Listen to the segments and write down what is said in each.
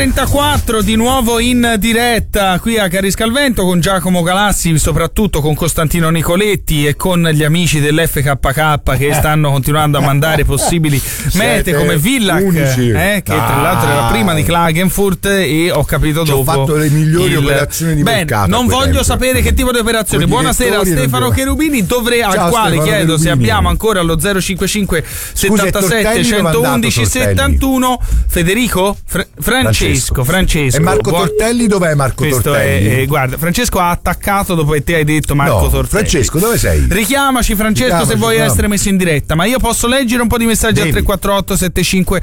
20:34 di nuovo in diretta qui a Cariscalvento con Giacomo Galassi, soprattutto con Costantino Nicoletti e con gli amici dell'FKK che stanno continuando a mandare possibili mete come Villach, che tra l'altro era prima di Klagenfurt, e ho capito dopo ho fatto le migliori operazioni di mercato. Non voglio sapere che tipo di operazioni. Buonasera a Stefano Cherubini, al quale chiedo se abbiamo ancora allo 055 77 111 71 Federico Francesco. E Marco Tortelli dov'è Marco Tortelli? Guarda, Francesco ha attaccato dopo che te hai detto Marco Tortelli. Francesco, dove sei? Richiamaci Francesco se vuoi essere messo in diretta, ma io posso leggere un po' di messaggi al 348 75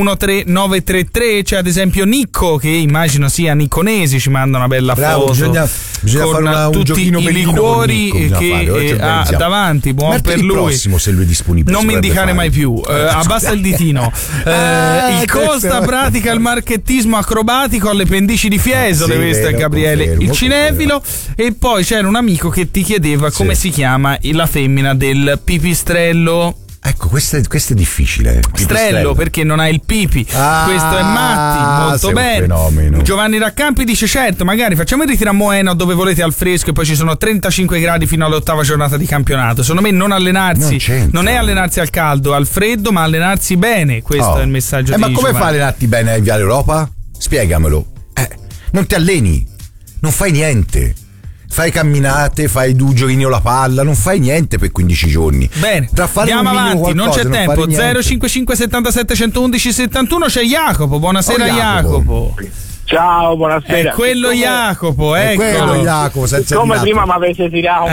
13933. C'è ad esempio Nicco, che immagino sia Nicconesi, ci manda una bella foto. Bisogna con fare un tutti i liquori che ha davanti, buon per lui. Prossimo, se lui è disponibile. Non mi indicare mai più, abbassa il ditino. Il Costa pratica il marchettismo acrobatico alle pendici di Fiesole, questo è Gabriele il cinefilo. E poi c'era un amico che ti chiedeva come si chiama la femmina del pipistrello. Ecco, questo è difficile. Strello, perché non ha il pipi. Questo è Matti, molto bene. Fenomeno. Giovanni Raccampi dice: certo, magari facciamo il ritiro a Moena dove volete al fresco e poi ci sono 35 gradi fino all'8ª giornata di campionato. Secondo me non allenarsi non è allenarsi al caldo, al freddo, ma allenarsi bene. Questo è il messaggio di ma come fai a allenarti bene in Viale Europa? Spiegamelo. Non ti alleni, non fai niente. Fai camminate, fai due giochini o la palla, non fai niente per 15 giorni. Bene, andiamo avanti, non c'è tempo. 055 77 111 71 c'è Jacopo. Buonasera Jacopo. Ciao, buonasera. È quello Jacopo, ecco. Come prima mi avete tirato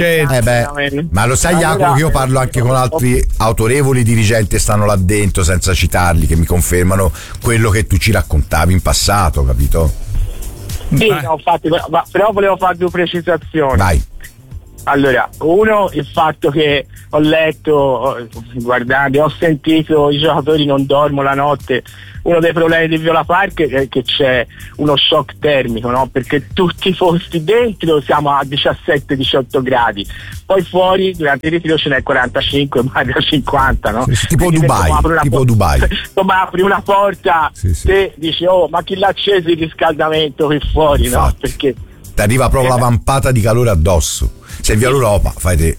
certo. Ma lo sai Jacopo che io parlo anche con altri autorevoli dirigenti che stanno là dentro, senza citarli, che mi confermano quello che tu ci raccontavi in passato, capito? Sì, infatti, però volevo fare due precisazioni. Vai. Allora, uno, il fatto che ho letto, guardando, ho sentito i giocatori non dormono la notte. Uno dei problemi di Viola Park è che c'è uno shock termico, no? Perché tutti i posti dentro siamo a 17-18 gradi, poi fuori durante il ritiro ce n'è 45, magari 50, no? Tipo Dubai. Come apri una porta, te dici ma chi l'ha acceso il riscaldamento qui fuori, no? Perché ti arriva proprio la vampata di calore addosso. Se è Via Europa, fai te.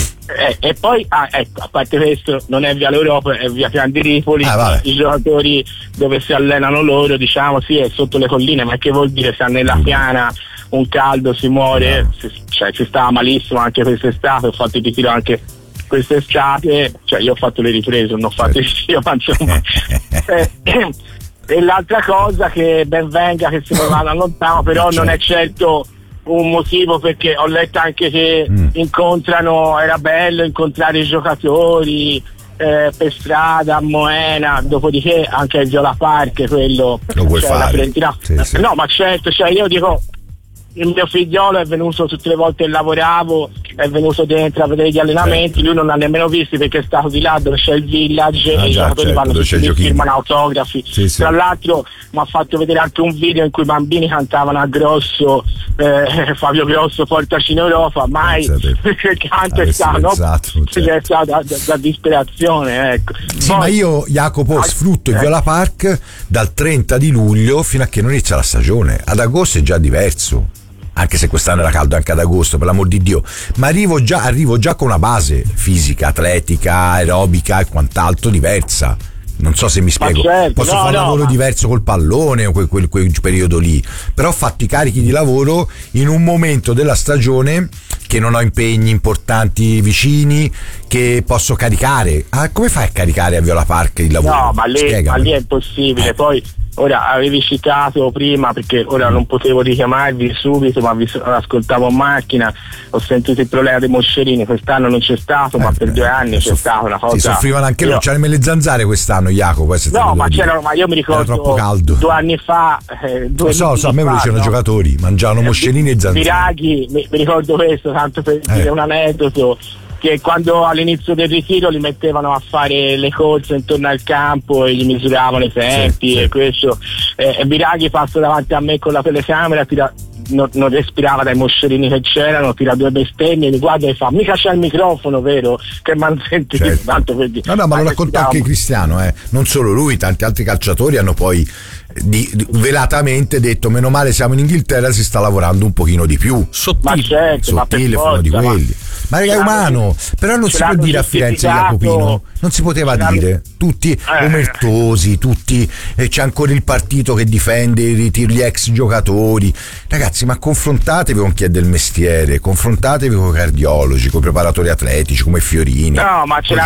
E poi ecco, a parte questo, non è Via Europa, è Via Pian di Ripoli. I giocatori dove si allenano loro, diciamo, è sotto le colline, ma che vuol dire? Se nella piana un caldo si muore, si stava malissimo anche quest'estate. Ho fatto il ritiro anche quest'estate, io ho fatto le riprese, non ho fatto il ritiro, ma insomma. E l'altra cosa, che ben venga che se ne vada lontano, però non è certo un motivo, perché ho letto anche che era bello incontrare i giocatori per strada a Moena, dopodiché anche il Viola Park quello lo vuoi fare? No, ma certo, io dico, il mio figliolo è venuto tutte le volte che lavoravo, è venuto dentro a vedere gli allenamenti, lui non ha nemmeno visti perché è stato di là dove c'è il village e i giocatori vanno tutti lì, firmano autografi. Tra l'altro mi ha fatto vedere anche un video in cui i bambini cantavano a Grosso, Fabio Grosso portaci in Europa, mai perché canto è stato da disperazione, ecco. Poi, ma io Jacopo sfrutto il Viola Park dal 30 di luglio fino a che non inizia la stagione. Ad agosto è già diverso, anche se quest'anno era caldo anche ad agosto, per l'amor di Dio, ma arrivo già con una base fisica, atletica, aerobica e quant'altro diversa. Non so se mi spiego. Posso fare un lavoro diverso col pallone o quel periodo lì, però ho fatto i carichi di lavoro in un momento della stagione che non ho impegni importanti vicini, che posso caricare. Come fai a caricare a Viola Park il lavoro? No, ma lì è impossibile. Poi ora avevi citato prima, perché ora non potevo richiamarvi subito, ma vi ascoltavo in macchina, ho sentito il problema dei moscerini. Quest'anno non c'è stato, ma per 2 anni c'è stata una cosa. Soffrivano anche loro, c'erano le zanzare quest'anno, Jacopo. No, ma io mi ricordo, era troppo caldo. 2 anni fa, a me lo dicevano i giocatori, mangiavano moscerini e zanzare. Biraghi, mi ricordo questo, tanto per dire un aneddoto, che quando all'inizio del ritiro li mettevano a fare le corse intorno al campo e gli misuravano i tempi e questo, e Biraghi passa davanti a me con la telecamera, non respirava dai moscerini che c'erano, tira due bestemmie, mi guarda e fa: mica c'è il microfono, vero? Che m'han sentito, certo. Tanto per dire. No, ma lo racconta anche Cristiano, non solo lui, tanti altri calciatori hanno poi velatamente detto: meno male siamo in Inghilterra, si sta lavorando un pochino di più. Sottile, uno di quelli. Ma è umano, però non si può dire a Firenze Jacopino, non si poteva dire, tutti omertosi, tutti, c'è ancora il partito che difende gli ex giocatori. Ragazzi, ma confrontatevi con chi è del mestiere, confrontatevi con i cardiologi, con i preparatori atletici come Fiorini. No, ma ce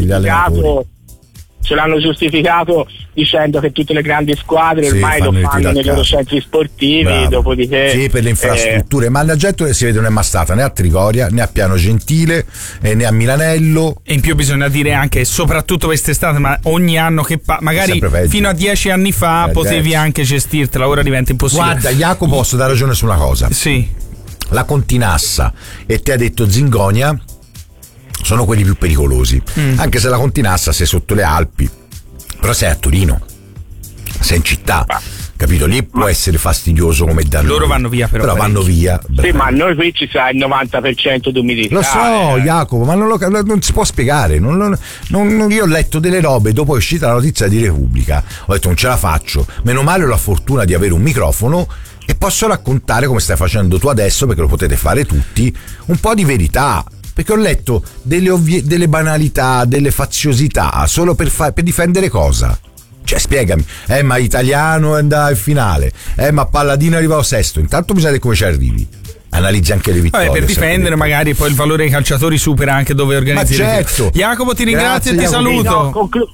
l'hanno giustificato dicendo che tutte le grandi squadre ormai lo fanno nei loro centri sportivi. Bravo. Dopodiché sì, per le infrastrutture, ma la gente si vede non è mai stata né a Trigoria né a Piano Gentile né a Milanello. E in più bisogna dire anche, soprattutto quest'estate, ma ogni anno che magari fino a 10 anni fa potevi anche gestirtela, ora diventa impossibile. Guarda, Jacopo, posso dare ragione su una cosa. Sì. La Continassa e te ha detto Zingonia sono quelli più pericolosi, anche se la Continassa sei sotto le Alpi, però sei a Torino, sei in città, capito? Lì può essere fastidioso come da noi. Loro vanno via però vanno via. Sì, ma noi qui ci sa il 90% d'umidità. Lo so, Jacopo, ma non si può spiegare. Io ho letto delle robe dopo è uscita la notizia di Repubblica, ho detto non ce la faccio, meno male ho la fortuna di avere un microfono e posso raccontare, come stai facendo tu adesso, perché lo potete fare tutti, un po' di verità. Perché ho letto delle banalità, delle faziosità, solo per difendere cosa? Cioè, spiegami, ma Italiano andava in finale, ma Palladino arrivava sesto, intanto bisogna vedere come ci arrivi. Analizzi anche le vittorie. Per difendere magari poi il valore dei calciatori supera anche dove organizzi. Ma certo. Jacopo, ti ringrazio e ti saluto.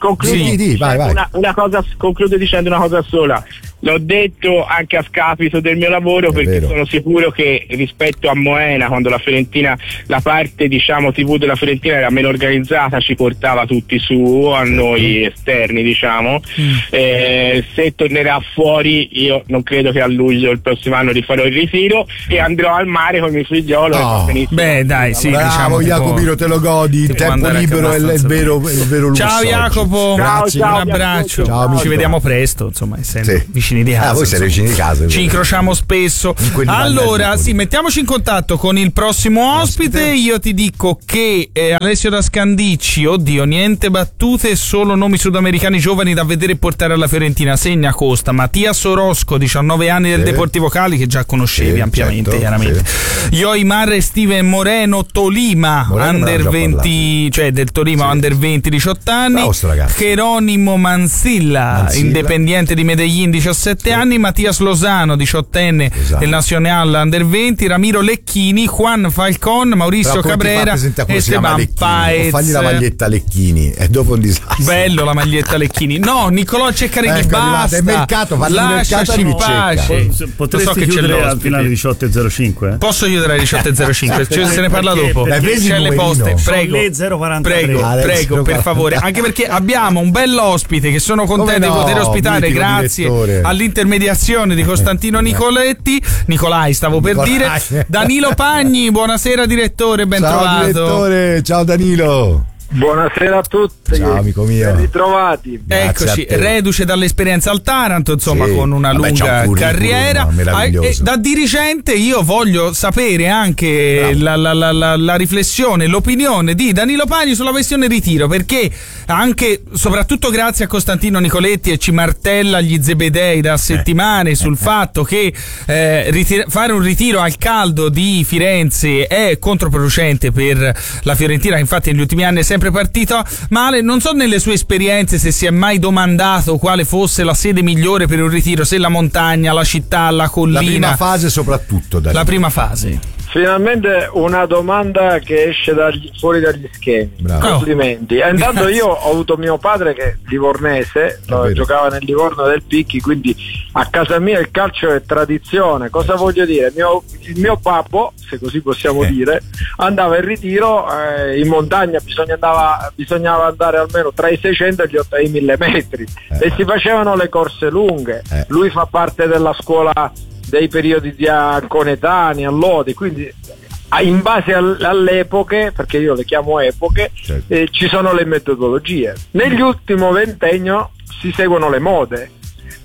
Concludo dicendo una cosa sola. L'ho detto anche a scapito del mio lavoro, perché sono sicuro che rispetto a Moena, quando la Fiorentina, la parte diciamo TV della Fiorentina era meno organizzata, ci portava tutti su, a noi esterni diciamo. Se tornerà fuori, io non credo che a luglio il prossimo anno rifarò il ritiro e andrò al mare con mio figliolo. Beh dai, sì, bravo, diciamo Jacopino, te lo godi, il tempo libero è il vero lusso. Ciao Jacopo, ciao, un abbraccio, ci vediamo presto, insomma, essendo vicini di casa. Voi siete vicini di casa. Ci incrociamo spesso. Allora, mettiamoci in contatto con il prossimo ospite. Io ti dico che Alessio da Scandicci, oddio, niente battute, solo nomi sudamericani giovani da vedere e portare alla Fiorentina. Segna Costa, Mattias Orozco, 19 anni del Deportivo Cali, che già conoscevi ampiamente, chiaramente. Yoimar e Steven Moreno, Tolima, under 20, cioè del Tolima, under 20, 18 anni. Geronimo Mansilla, Independiente di Medellin, 17 anni. Mattias Lozano, 18enne del Nazional under 20. Ramiro Lecchini, Juan Falcon, Mauricio Cabrera, Esteban Paez. Fagli la maglietta Lecchini, è dopo un disastro. Bello la maglietta Lecchini. No, Nicolò Ceccarini, basta. È mercato, lasciaci in pace. Potresti chiudere al finale 18.05? Posso chiudere alle 18.05? Se ne parla dopo. C'è le poste. Prego, per favore. Anche perché abbiamo un bell'ospite che sono contento di poter ospitare, grazie all'intermediazione di Costantino Nicolai, stavo per dire. Danilo Pagni, buonasera direttore, ben trovato. Ciao direttore, ciao Danilo. Buonasera a tutti. Ciao amico mio. Ben ritrovati. Eccoci, reduce dall'esperienza al Taranto, insomma, con una lunga carriera. Da dirigente io voglio sapere anche la riflessione, l'opinione di Danilo Pagni sulla questione ritiro, perché anche, soprattutto grazie a Costantino Nicoletti, e ci martella gli zebedei da settimane sul fatto che fare un ritiro al caldo di Firenze è controproducente per la Fiorentina, che infatti negli ultimi anni è sempre partito male. Non so nelle sue esperienze se si è mai domandato quale fosse la sede migliore per un ritiro, se la montagna, la città, la collina. La prima fase soprattutto. La prima fase. Finalmente una domanda che esce fuori dagli schemi. Bravo. Complimenti. Intanto io ho avuto mio padre che è livornese, giocava nel Livorno del Picchi, quindi a casa mia il calcio è tradizione. Cosa voglio dire? Il mio babbo, se così possiamo dire, andava in ritiro in montagna, bisognava andare almeno tra i 600 e i 1000 metri e si facevano le corse lunghe. Lui fa parte della scuola dei periodi di coetanei, all'Odi, quindi in base alle epoche, perché io le chiamo epoche, ci sono le metodologie. Negli ultimi ventennio si seguono le mode,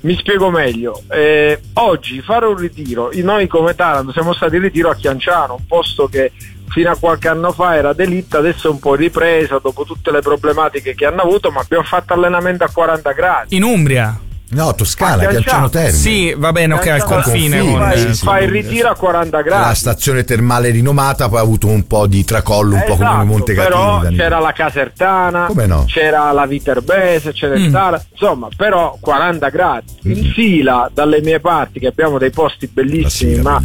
Mi spiego meglio. Oggi fare un ritiro, noi come Taranto siamo stati in ritiro a Chianciano, un posto che fino a qualche anno fa era delitto, adesso è un po' ripresa dopo tutte le problematiche che hanno avuto, ma abbiamo fatto allenamento a 40 gradi. In Umbria? No, Toscana, Chianciano Terme. Sì, va bene, ok, al confine. Fai il ritiro a 40 gradi. La stazione termale rinomata, poi ha avuto un po' di tracollo, un po' come Montecatini. Però c'era la Casertana, c'era la Viterbese, c'era il Tara, insomma, però 40 gradi. In fila dalle mie parti, che abbiamo dei posti bellissimi, ma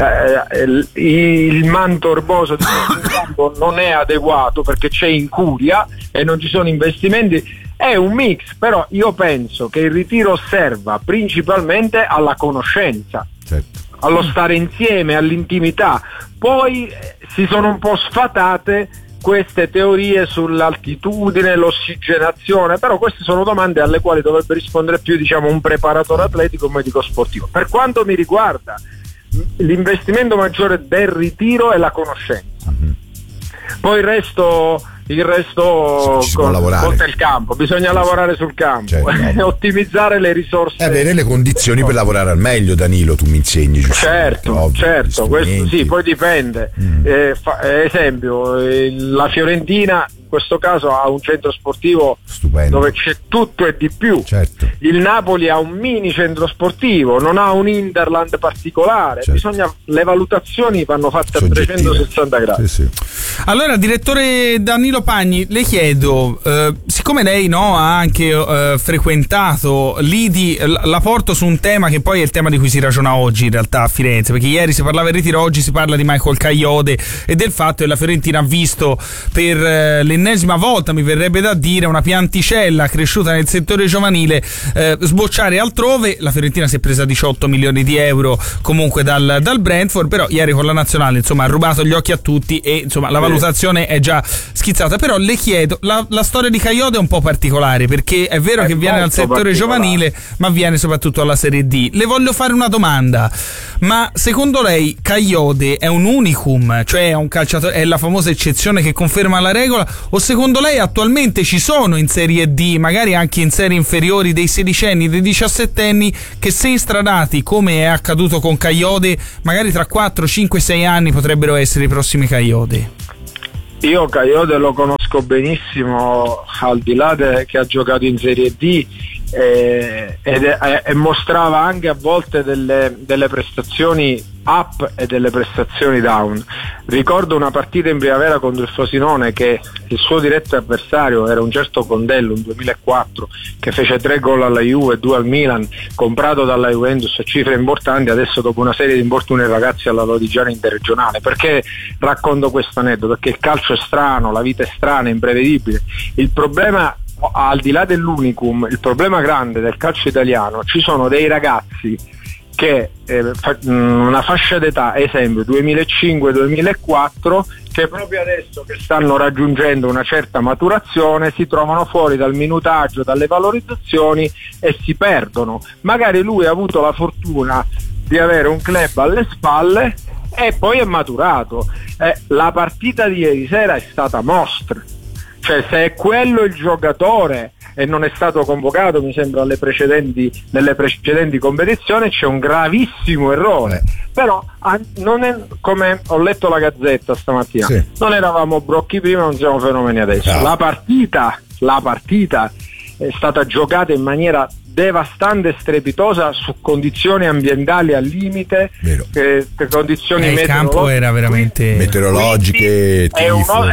il manto erboso di questo campo non è adeguato perché c'è incuria e non ci sono investimenti. È un mix, però io penso che il ritiro serva principalmente alla conoscenza, allo stare insieme, all'intimità. Poi si sono un po' sfatate queste teorie sull'altitudine, l'ossigenazione, però queste sono domande alle quali dovrebbe rispondere più, diciamo, un preparatore atletico, un medico sportivo. Per quanto mi riguarda, l'investimento maggiore del ritiro è la conoscenza. Poi il resto conta il campo, bisogna lavorare sul campo, ottimizzare le risorse, avere le condizioni per lavorare al meglio. Danilo, tu mi insegni, certo, questo sì, poi dipende. Esempio, la Fiorentina in questo caso ha un centro sportivo stupendo dove c'è tutto e di più. Il Napoli ha un mini centro sportivo, non ha un Interland particolare. Le valutazioni vanno fatte a 360 gradi. Allora, direttore Danilo Pagni, le chiedo, siccome lei ha anche frequentato l'IDI, la porto su un tema che poi è il tema di cui si ragiona oggi in realtà a Firenze, perché ieri si parlava del ritiro, oggi si parla di Michael Kayode e del fatto che la Fiorentina ha visto per l'ennesima volta, mi verrebbe da dire, una pianticella cresciuta nel settore giovanile sbocciare altrove. La Fiorentina si è presa 18 milioni di euro comunque dal Brentford, però ieri con la nazionale insomma ha rubato gli occhi a tutti e insomma la valutazione è già schizzata. Però le chiedo, la storia di Kayode è un po' particolare, perché è vero che viene dal settore giovanile ma viene soprattutto alla Serie D. Le voglio fare una domanda: ma secondo lei Kayode è un unicum, cioè è un calciatore, è la famosa eccezione che conferma la regola, o secondo lei attualmente ci sono in Serie D, magari anche in serie inferiori, dei 16enni, dei 17enni che, se istradati come è accaduto con Kayode, magari tra 4, 5, 6 anni potrebbero essere i prossimi Kayode? Io Kayode lo conosco benissimo, al di là che ha giocato in Serie D e mostrava anche a volte delle prestazioni up e delle prestazioni down. Ricordo una partita in primavera contro il Frosinone che il suo diretto avversario era un certo Condello, un 2004, che fece 3 gol alla Juve e 2 al Milan, comprato dalla Juventus a cifre importanti. Adesso, dopo una serie di infortuni, i ragazzi alla Lodigiana interregionale. Perché racconto questo aneddoto? Perché il calcio è strano, la vita è strana, è imprevedibile. Il problema, al di là dell'unicum, il problema grande del calcio italiano, ci sono dei ragazzi che una fascia d'età, esempio 2005-2004, che proprio adesso che stanno raggiungendo una certa maturazione si trovano fuori dal minutaggio, dalle valorizzazioni e si perdono. Magari lui ha avuto la fortuna di avere un club alle spalle e poi è maturato. La partita di ieri sera è stata mostra, cioè se è quello il giocatore e non è stato convocato, mi sembra, nelle precedenti competizioni, c'è un gravissimo errore. Però non è, come ho letto la Gazzetta stamattina, non eravamo brocchi prima, non siamo fenomeni adesso. La partita è stata giocata in maniera devastante e strepitosa su condizioni ambientali al limite, condizioni il campo era veramente meteorologiche, è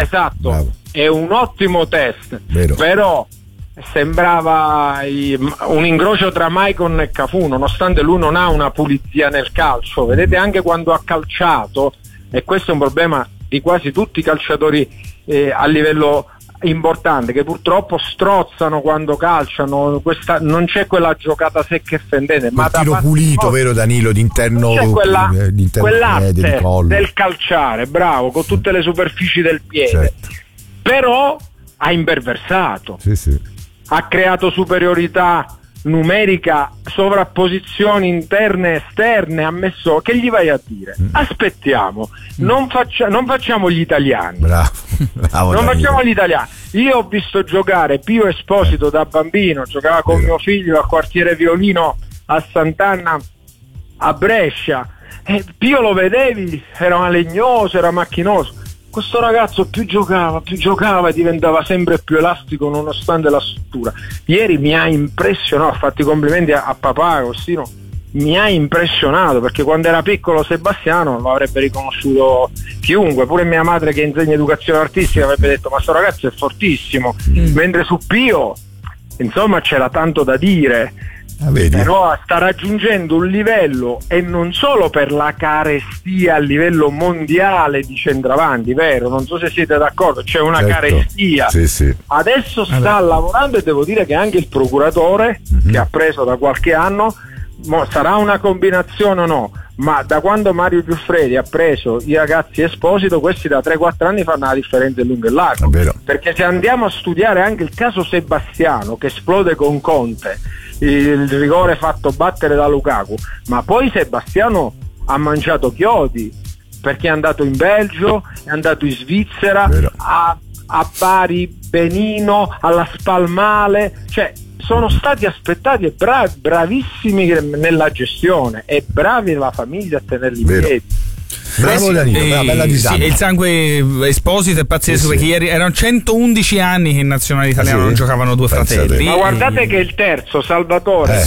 un ottimo test. Però sembrava un incrocio tra Maicon e Cafu, nonostante lui non ha una pulizia nel calcio. Vedete, anche quando ha calciato, e questo è un problema di quasi tutti i calciatori a livello importante, che purtroppo strozzano quando calciano, non c'è quella giocata secca e fendente, ma tiro pulito, vero Danilo, d'interno, c'è quell'arte di collo, del calciare, bravo, con tutte le superfici del piede, però ha imperversato, ha creato superiorità numerica, sovrapposizioni interne e esterne, ha messo, che gli vai a dire? Aspettiamo, non facciamo gli italiani. Bravo, non facciamo gli italiani. Io ho visto giocare Pio Esposito da bambino, giocava con mio figlio a Quartiere Violino a Sant'Anna a Brescia, e Pio lo vedevi, era legnoso, era macchinoso. Questo ragazzo più giocava e diventava sempre più elastico nonostante la struttura. Ieri mi ha impressionato, ho fatto i complimenti a papà Agostino, mi ha impressionato, perché quando era piccolo Sebastiano lo avrebbe riconosciuto chiunque, pure mia madre che insegna educazione artistica avrebbe detto ma sto ragazzo è fortissimo, mentre su Pio insomma c'era tanto da dire. Però sta raggiungendo un livello, e non solo per la carestia a livello mondiale di centravanti, vero? Non so se siete d'accordo, c'è una carestia. Sì. Adesso sta lavorando, e devo dire che anche il procuratore che ha preso da qualche anno, sarà una combinazione o no, ma da quando Mario Giuffredi ha preso i ragazzi Esposito, questi da 3-4 anni fanno la differenza in lungo e largo, perché se andiamo a studiare anche il caso Sebastiano che esplode con Conte, il rigore fatto battere da Lukaku, ma poi Sebastiano ha mangiato chiodi perché è andato in Belgio, è andato in Svizzera, a Bari benino, alla Spalmale, cioè sono stati aspettati e bravissimi nella gestione, e bravi la famiglia a tenerli in piedi. Bravo Danilo, una bella disamina. Sì, il sangue Esposito è pazzesco, perché ieri erano 111 anni che in nazionale italiana non giocavano due fratelli. Ma guardate che il terzo, Salvatore,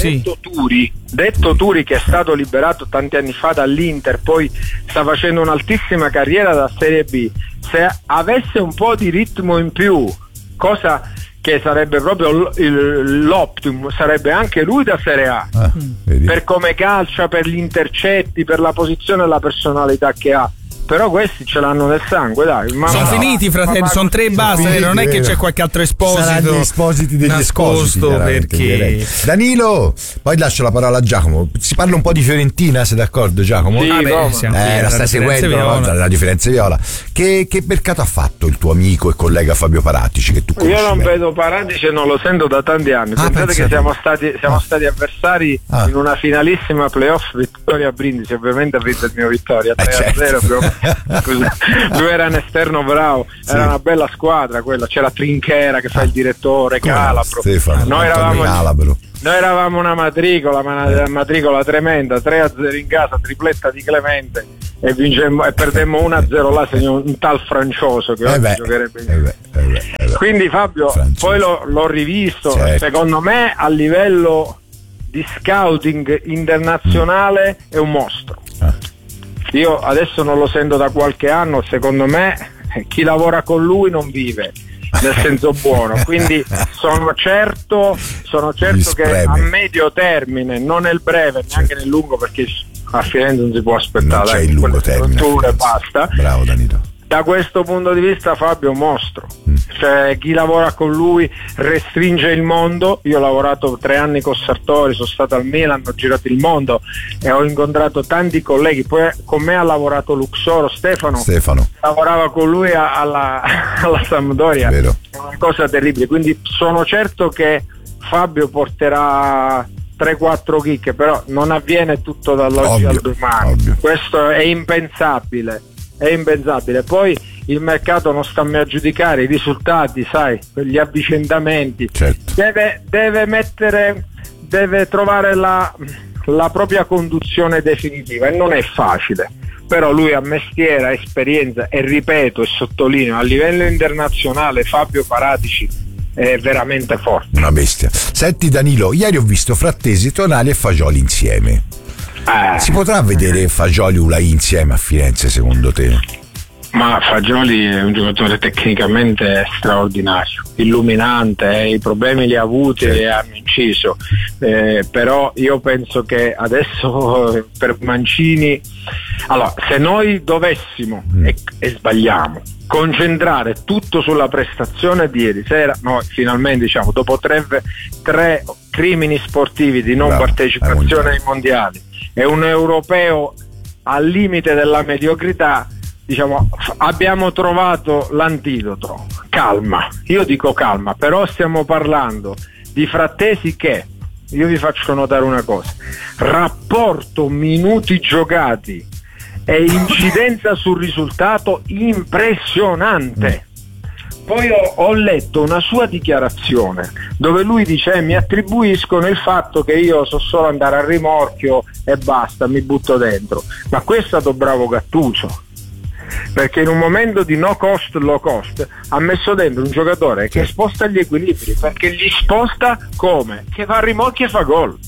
detto Turi, che è stato liberato tanti anni fa dall'Inter, poi sta facendo un'altissima carriera da Serie B, se avesse un po' di ritmo in più, cosa che sarebbe proprio l'optimum, sarebbe anche lui da Serie A, per come calcia, per gli intercetti, per la posizione e la personalità che ha. Però questi ce l'hanno nel sangue, dai. Sono finiti, fratelli, sono 3 e basta, non è che c'è qualche altro Esposito. Saranno gli Espositi degli nascosto, perché Danilo, poi lascio la parola a Giacomo. Si parla un po' di Fiorentina, sei d'accordo Giacomo? Sì, la stai seguendo, la differenza viola. Che mercato ha fatto il tuo amico e collega Fabio Paratici, che tu conosci? Io non vedo Paratici e non lo sento da tanti anni. Pensate che siamo stati avversari in una finalissima playoff Vittoria Brindisi, ovviamente ha vinto il mio Vittoria 3-0. Lui era un esterno bravo, era una bella squadra quella, c'era Trinchera che fa il direttore, Calabro. Noi eravamo una matricola tremenda, 3-0 in casa, tripletta di Clemente, e perdemmo 1-0 là, segnò un tal Francioso che oggi giocherebbe. Quindi Fabio, poi l'ho rivisto, secondo me a livello di scouting internazionale è un mostro. Io adesso non lo sento da qualche anno, secondo me chi lavora con lui non vive, nel senso buono, quindi sono certo che a medio termine, non nel breve, neanche nel lungo, perché a Firenze non si può aspettare, non c'è il lungo termine, basta. Bravo Danilo. Da questo punto di vista Fabio è un mostro, cioè chi lavora con lui restringe il mondo. Io ho lavorato 3 anni con Sartori, sono stato al Milan, ho girato il mondo e ho incontrato tanti colleghi. Poi con me ha lavorato Luxoro, Stefano. Lavorava con lui alla Sampdoria, è una cosa terribile, quindi sono certo che Fabio porterà 3-4 chicche, però non avviene tutto dall'oggi al domani, questo è impensabile. Poi il mercato non sta mai a giudicare i risultati, sai, gli avvicendamenti, deve trovare la propria conduzione definitiva, e non è facile, però lui ha mestiere, ha esperienza, e ripeto e sottolineo, a livello internazionale Fabio Paratici è veramente forte, una bestia. Senti Danilo, ieri ho visto Frattesi, Tonali e Fagioli insieme. Si potrà vedere Fagioli Ulai insieme a Firenze, secondo te? Ma Fagioli è un giocatore tecnicamente straordinario, illuminante, i problemi li ha avuti e ha inciso, però io penso che adesso per Mancini, allora, se noi dovessimo e sbagliamo concentrare tutto sulla prestazione di ieri sera, noi finalmente, diciamo, dopo tre crimini sportivi di non partecipazione ai mondiali e un europeo al limite della mediocrità, diciamo, abbiamo trovato l'antidoto. Calma, io dico calma, però stiamo parlando di Frattesi che, io vi faccio notare una cosa, rapporto minuti giocati e incidenza sul risultato impressionante. Poi ho letto una sua dichiarazione dove lui dice mi attribuiscono il fatto che io so solo andare a rimorchio e basta, mi butto dentro. Ma questo è stato bravo Gattuso, perché in un momento di no cost, low cost ha messo dentro un giocatore che sposta gli equilibri, perché li sposta come? Che va a rimorchio e fa gol.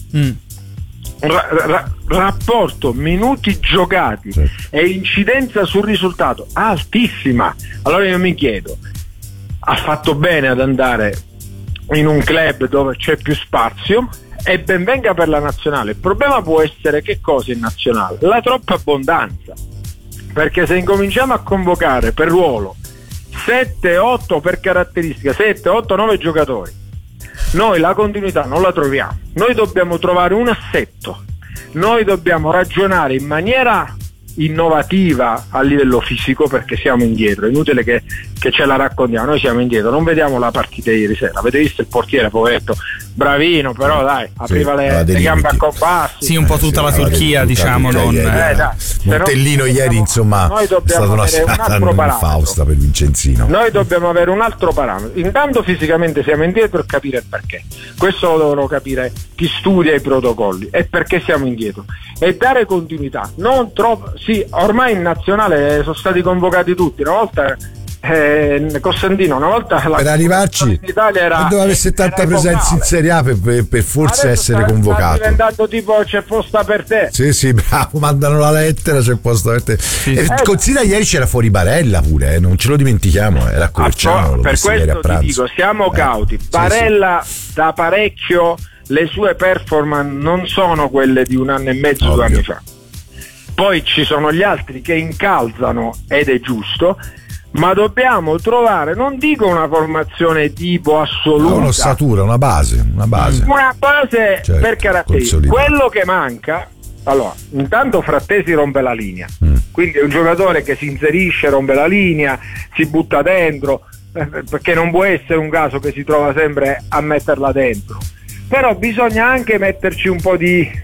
Rapporto minuti giocati e incidenza sul risultato altissima. Allora io mi chiedo, ha fatto bene ad andare in un club dove c'è più spazio, e ben venga per la nazionale. Il problema può essere che cosa in nazionale? La troppa abbondanza, perché se incominciamo a convocare per ruolo 7, 8 per caratteristica, 7, 8, 9 giocatori, noi la continuità non la troviamo. Noi dobbiamo trovare un assetto, noi dobbiamo ragionare in maniera innovativa a livello fisico, perché siamo indietro. È inutile che ce la raccontiamo, noi siamo indietro. Non vediamo la partita di ieri sera, avete visto il portiere, poveretto, bravino, però dai, apriva le gambe a compassi. Sì, un po' tutta la Turchia, diciamo. Montellino ieri, insomma, noi è stata una serata non infausta per Vincenzino. Noi dobbiamo avere un altro parametro. Intanto fisicamente siamo indietro, e capire il perché. Questo lo devono capire chi studia i protocolli, e perché siamo indietro, e dare continuità. Non troppo. Sì, ormai in nazionale sono stati convocati tutti. Una volta Costantino, una volta per arrivarci in Italia era, dove avesse tanta presenza in Serie A per forse adesso essere convocato. Sta diventando tipo c'è posta per te. Sì, bravo, mandano la lettera, c'è posta per te. Considera, ieri c'era fuori Barella pure, non ce lo dimentichiamo, era Coverciano. Per questo ti dico, siamo cauti. Barella da parecchio, le sue performance non sono quelle di un anno e mezzo, 2 anni fa. Poi ci sono gli altri che incalzano, ed è giusto, ma dobbiamo trovare, non dico una formazione tipo assoluta, un'ossatura, una base certo, per caratteristiche. Quello che manca, allora, intanto Frattesi rompe la linea, quindi è un giocatore che si inserisce, rompe la linea, si butta dentro, perché non può essere un caso che si trova sempre a metterla dentro. Però bisogna anche metterci un po' di,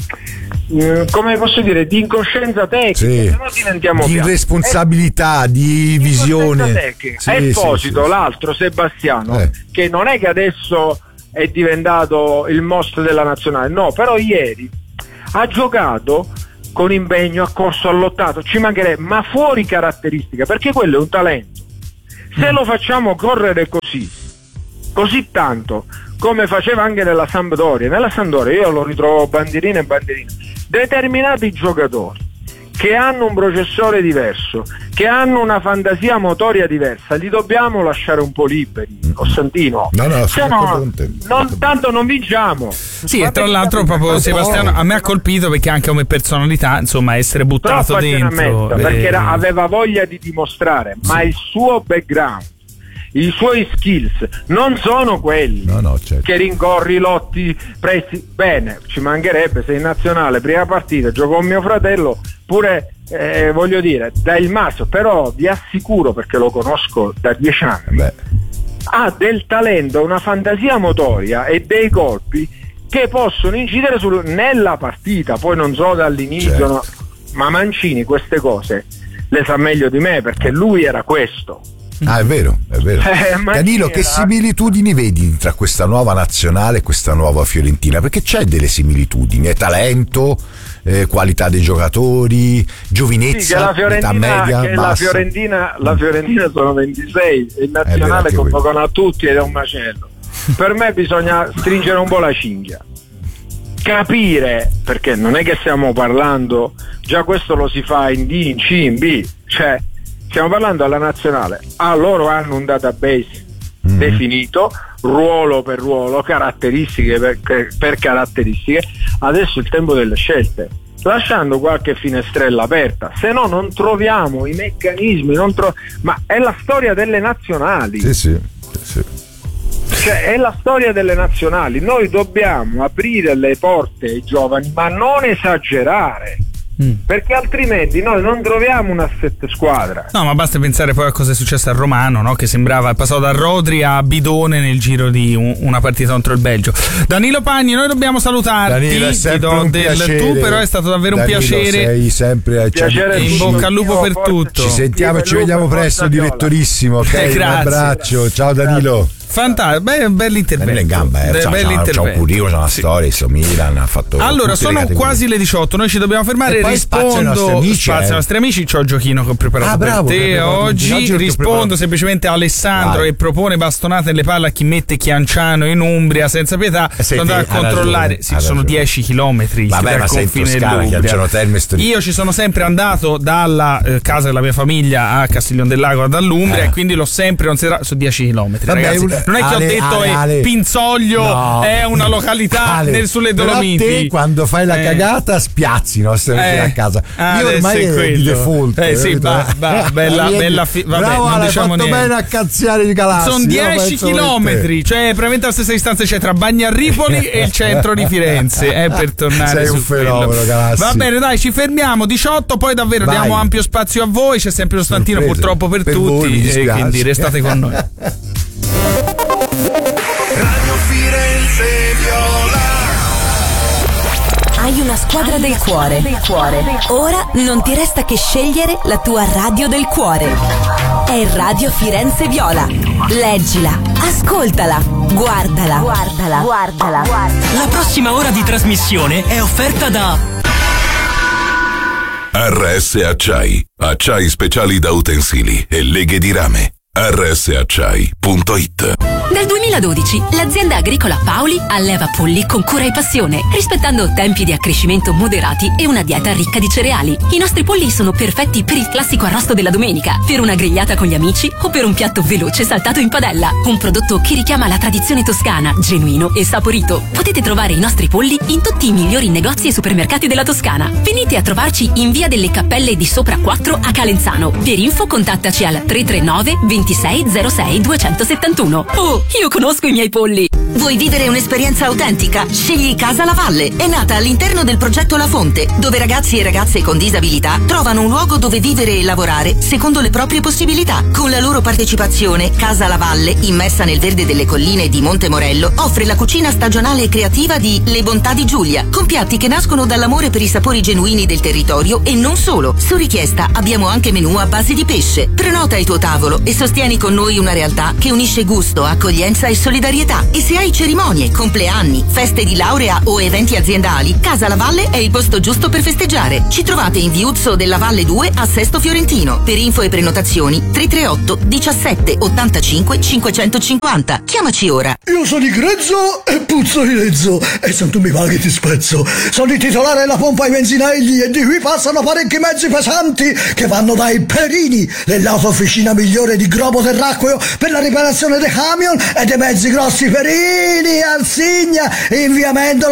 come posso dire, di incoscienza tecnica, se no diventiamo di irresponsabilità, di visione. Esposito, l'altro Sebastiano, che non è che adesso è diventato il most della nazionale, no, però ieri ha giocato con impegno, ha corso, ha lottato, ci mancherebbe, ma fuori caratteristica, perché quello è un talento. Se lo facciamo correre così tanto come faceva anche nella Sampdoria io lo ritrovo bandierina e bandierina, determinati giocatori che hanno un processore diverso, che hanno una fantasia motoria diversa, li dobbiamo lasciare un po' liberi, Costantino. Tanto non vinciamo. Sì, e tra l'altro proprio Sebastiano a me ha colpito, perché anche come personalità, insomma, essere buttato dentro, perché aveva voglia di dimostrare, ma il suo background, i suoi skills non sono quelli certo, che rincorri, lotti, prezzi. Bene, ci mancherebbe, se in nazionale prima partita gioco con mio fratello, pure voglio dire, dai il massimo, però vi assicuro, perché lo conosco da 10 anni, ha del talento, una fantasia motoria e dei colpi che possono incidere nella partita. Poi non so dall'inizio, certo, ma Mancini queste cose le sa meglio di me, perché lui era questo. È vero. Danilo, che similitudini vedi tra questa nuova nazionale e questa nuova Fiorentina? Perché c'è delle similitudini, è talento, qualità dei giocatori, giovinezza, età media, la Fiorentina sono 26 e il nazionale convocano a tutti ed è un macello. Per me bisogna stringere un po' la cinghia, capire, perché non è che stiamo parlando, già questo lo si fa in D, in C, in B, cioè stiamo parlando alla nazionale, loro hanno un database definito, ruolo per ruolo, caratteristiche per caratteristiche. Adesso è il tempo delle scelte, lasciando qualche finestrella aperta, se no non troviamo i meccanismi, ma è la storia delle nazionali. Sì. Cioè, è la storia delle nazionali. Noi dobbiamo aprire le porte ai giovani, ma non esagerare. perché altrimenti noi non troviamo un assetto squadra. No, ma basta pensare poi a cosa è successo a Romano, no? Che sembrava passato da Rodri a Bidone nel giro di una partita contro il Belgio. Danilo Pagni, noi dobbiamo salutarti. Danilo, è sempre un piacere. Tu però è stato davvero Danilo, un piacere. Sei sempre e in bocca al lupo per tutto. Ci sentiamo e ci vediamo presto, direttorissimo. Ok, un abbraccio. Ciao Danilo. Fantastico, bell'intervento. In gamba, c'ha un curriculum, c'ha una storia, Milan ha fatto. Allora, sono quasi le 18, noi ci dobbiamo fermare. Rispondo spazio ai nostri amici, c'ho il giochino che ho preparato per te oggi. Rispondo semplicemente a Alessandro che propone bastonate nelle palle a chi mette Chianciano in Umbria senza pietà. Sono andato a controllare, sono 10 chilometri dal confine dell'Umbria. Io ci sono sempre andato dalla casa della mia famiglia a Castiglione del Lago dall'Umbria e quindi l'ho sempre considerato su 10 chilometri, ragazzi. Non è che ho detto Pinzoglio è una località sulle Dolomiti. Però te quando fai la cagata spiazzi a casa. Io ormai è di default. Sì, bella bravo, non diciamo fatto bene a cazziare di Galassi. Sono 10 chilometri, cioè praticamente la stessa distanza c'è tra Bagnarripoli e il centro di Firenze. Per tornare sei un fenomeno, Galassi. Va bene, dai, ci fermiamo. 18, poi davvero diamo ampio spazio a voi. C'è sempre lo stantino purtroppo per tutti. Quindi restate con noi. Radio Firenze Viola. Hai una squadra del cuore. Ora non ti resta che scegliere la tua radio del cuore. È Radio Firenze Viola. Leggila, ascoltala, guardala. La prossima ora di trasmissione è offerta da RS Acciai speciali da utensili e leghe di rame. rsacciai.it. Dal 2012 l'azienda agricola Paoli alleva polli con cura e passione, rispettando tempi di accrescimento moderati e una dieta ricca di cereali. I nostri polli sono perfetti per il classico arrosto della domenica, per una grigliata con gli amici o per un piatto veloce saltato in padella. Un prodotto che richiama la tradizione toscana, genuino e saporito. Potete trovare i nostri polli in tutti i migliori negozi e supermercati della Toscana. Venite a trovarci in via delle Cappelle di Sopra 4 a Calenzano. Per info contattaci al 339 26 06 271. Oh, io conosco i miei polli. Vuoi vivere un'esperienza autentica? Scegli Casa La Valle. È nata all'interno del progetto La Fonte, dove ragazzi e ragazze con disabilità trovano un luogo dove vivere e lavorare secondo le proprie possibilità. Con la loro partecipazione, Casa La Valle, immersa nel verde delle colline di Monte Morello, offre la cucina stagionale e creativa di Le Bontà di Giulia, con piatti che nascono dall'amore per i sapori genuini del territorio e non solo. Su richiesta abbiamo anche menù a base di pesce. Prenota il tuo tavolo e sostieni con noi una realtà che unisce gusto, accoglienza e solidarietà. E se hai cerimonie, compleanni, feste di laurea o eventi aziendali, Casa La Valle è il posto giusto per festeggiare. Ci trovate in Viuzzo della Valle 2 a Sesto Fiorentino. Per info e prenotazioni 338 17 85 550. Chiamaci ora. Io sono di grezzo e puzzo di lezzo e se tu mi paghi ti spezzo. Sono il titolare della pompa ai benzinagli e di qui passano parecchi mezzi pesanti che vanno dai Perini, dell'autofficina migliore di globo terracqueo per la riparazione dei camion e dei mezzi grossi Perini, Arsigna, in via Mendola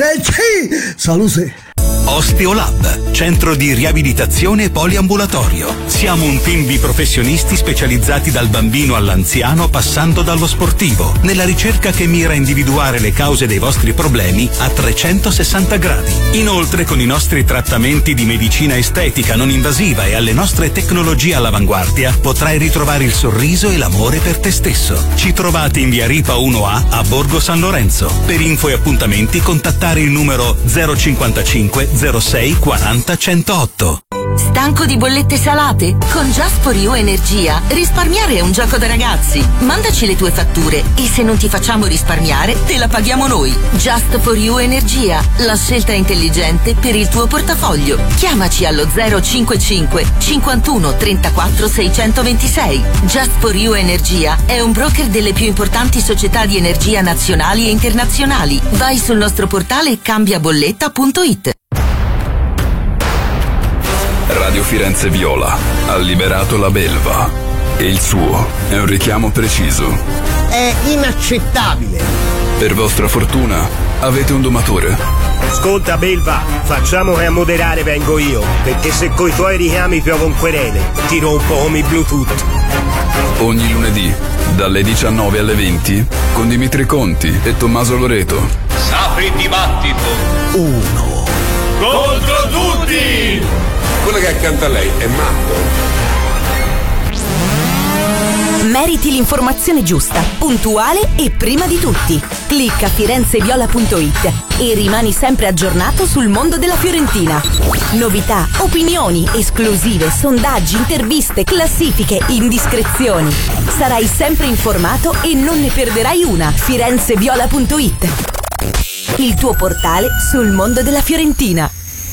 23C. Salute. Osteolab, centro di riabilitazione poliambulatorio. Siamo un team di professionisti specializzati dal bambino all'anziano passando dallo sportivo, nella ricerca che mira a individuare le cause dei vostri problemi a 360 gradi. Inoltre, con i nostri trattamenti di medicina estetica non invasiva e alle nostre tecnologie all'avanguardia, potrai ritrovare il sorriso e l'amore per te stesso. Ci trovate in via Ripa 1A a Borgo San Lorenzo. Per info e appuntamenti contattare il numero 055 06 40 108. Stanco di bollette salate? Con Just for You Energia risparmiare è un gioco da ragazzi. Mandaci le tue fatture e se non ti facciamo risparmiare te la paghiamo noi. Just for You Energia, la scelta intelligente per il tuo portafoglio. Chiamaci allo 055 51 34 626. Just for You Energia è un broker delle più importanti società di energia nazionali e internazionali. Vai sul nostro portale cambiabolletta.it. Radio Firenze Viola ha liberato la belva e il suo è un richiamo preciso. È inaccettabile. Per vostra fortuna avete un domatore. Ascolta belva, facciamo che a moderare vengo io, perché se coi tuoi richiami piovo un querele, ti rompo come i Bluetooth. Ogni lunedì dalle 19 alle 20 con Dimitri Conti e Tommaso Loreto. Sapri dibattito. 1, contro tutti. Quello che è accanto a lei è matto. Meriti l'informazione giusta, puntuale e prima di tutti. Clicca firenzeviola.it e rimani sempre aggiornato sul mondo della Fiorentina. Novità, opinioni, esclusive, sondaggi, interviste, classifiche, indiscrezioni. Sarai sempre informato e non ne perderai una. firenzeviola.it, il tuo portale sul mondo della Fiorentina.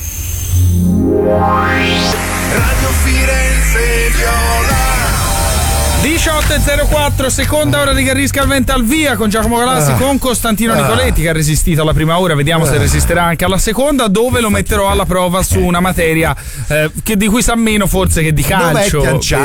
Radio Firenze Viola. 18.04, seconda ora di Carri Calvento al via con Giacomo Galassi, con Costantino Nicoletti che ha resistito alla prima ora, vediamo se resisterà anche alla seconda, dove lo metterò alla prova su una materia che di cui sa meno forse che di calcio.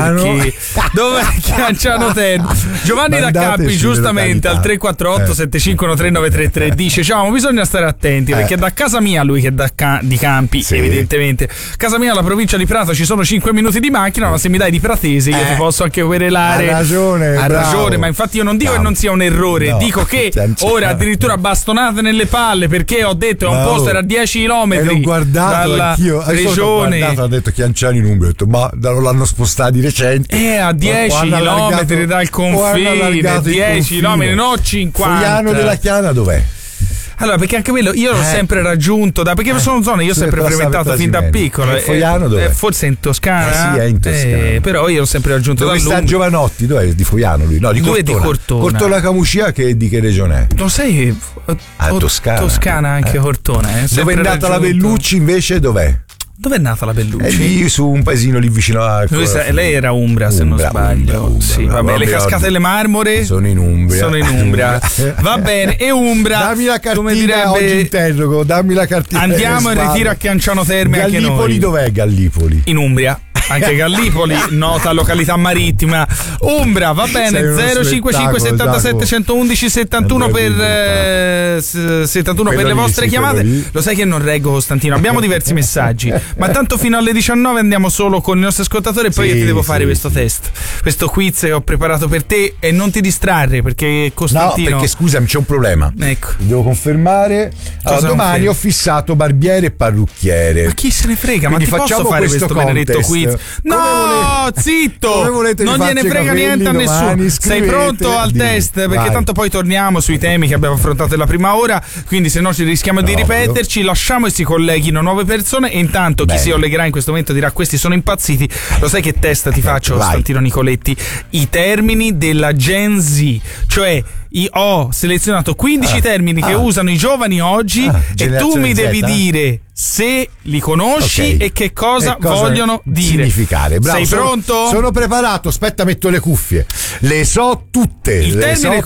Dov'è Chianciano Ten? Giovanni da Campi giustamente al 348 751 3933 dice: ciao, bisogna stare attenti perché da casa mia, lui che è di Campi evidentemente, casa mia alla provincia di Prato ci sono 5 minuti di macchina, ma se mi dai di Pratese io ti posso anche querelare. Ha ragione, ma infatti io non dico che non sia un errore, dico che ora addirittura bastonate nelle palle perché ho detto è un posto, era a 10 km l'ho guardato dalla regione. Ha detto Chianciano in Umbria, ho detto ma non l'hanno spostato di recente, a 10 km dal confine, 10 km, no 50. Fogliano della Chiana dov'è? Allora, perché anche quello io l'ho sempre raggiunto perché sono zone io ho sempre frequentato fin da piccolo. Fogliano dov'è? Forse in Toscana. Sì, è in Toscana. Però io l'ho sempre raggiunto da San Giovanotti, dov'è? Di Fogliano lui? No, di Cortona. Cortona Camuscia, che di che regione è? Non sai? Toscana. Toscana anche Cortona. Dove è nata la Bellucci invece dov'è? Dove è nata la Bellucci? È lì su un paesino lì vicino a. Lei era Umbra, se non sbaglio. Vabbè, le cascate delle Marmore sono in Umbria. Va bene, e Umbra. Dammi la cartina, oggi interrogo, dammi la cartina. Andiamo in ritiro a Chianciano Terme anche noi. Gallipoli dov'è Gallipoli? In Umbria. Anche Gallipoli, nota località marittima. Umbra, va bene. 055 77 111 71 per 71 per le vostre chiamate. Lo sai che non reggo, Costantino. Abbiamo diversi messaggi, ma tanto fino alle 19 andiamo solo con i nostri ascoltatori e poi io ti devo fare questo test, questo quiz che ho preparato per te, e non ti distrarre perché Costantino. No, perché scusami, c'è un problema. Ecco. Devo confermare. Allora, domani ho fissato barbiere e parrucchiere. Ma chi se ne frega? Quindi ma ti posso fare questo benedetto quiz? No, zitto! Non gliene frega niente a nessuno. Sei pronto al test? Perché tanto poi torniamo sui temi che abbiamo affrontato nella prima ora, quindi se no ci rischiamo di ripeterci. Lasciamo e si colleghino nuove persone e intanto chi si collegherà in questo momento dirà: questi sono impazziti. Lo sai che test ti faccio, Costantino Nicoletti? I termini della Gen Z, cioè ho selezionato 15 termini che usano i giovani oggi e tu mi devi dire se li conosci e che cosa vogliono dire. Significare. Bravo, sei pronto? Sono preparato, aspetta, metto le cuffie. Le so tutte. Il termine